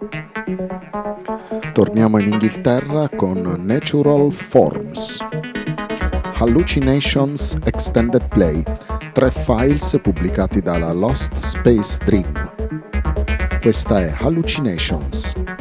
Torniamo in Inghilterra con Natural Forms. Hallucinations Extended Play, 3 files pubblicati dalla Lost Space Dream. Questa è Hallucinations.